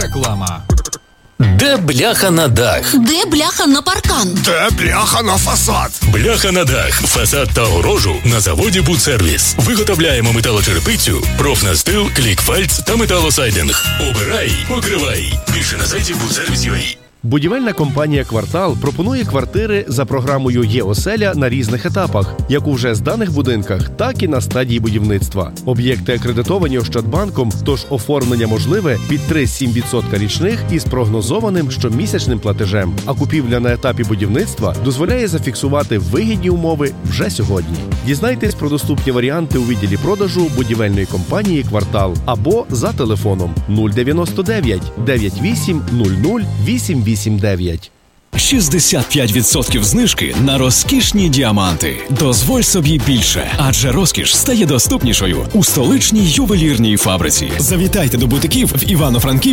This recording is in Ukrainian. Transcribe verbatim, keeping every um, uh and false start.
Реклама. Де бляха на дах? Де бляха на паркан? Де бляха на фасад? Бляха на дах, фасад та огорожу на заводі «Будсервіс». Виготовляємо металочерепицю, профнастил, клікфальц та металосайдинг. Обирай, покривай. Більше на сайті будсервіс крапка ю а. Будівельна компанія «Квартал» пропонує квартири за програмою «Є-оселя» на різних етапах, як у вже зданих будинках, так і на стадії будівництва. Об'єкти акредитовані Ощадбанком, тож оформлення можливе під три цілих сім десятих відсотка річних із прогнозованим щомісячним платежем. А купівля на етапі будівництва дозволяє зафіксувати вигідні умови вже сьогодні. Дізнайтесь про доступні варіанти у відділі продажу будівельної компанії «Квартал» або за телефоном нуль дев'яносто дев'ять дев'ять вісім нуль нуль вісім вісім дев'ять. шістдесят п'ять відсотків знижки на розкішні діаманти. Дозволь собі більше, адже розкіш стає доступнішою у столичній ювелірній фабриці. Завітайте до бутиків в Івано-Франківську